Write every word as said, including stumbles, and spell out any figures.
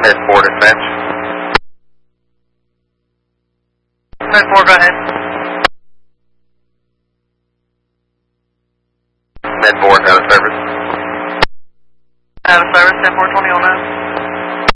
Med four dispatch. Med four, go ahead. Med four, out of service. Out of service, ten four twenty oh nine.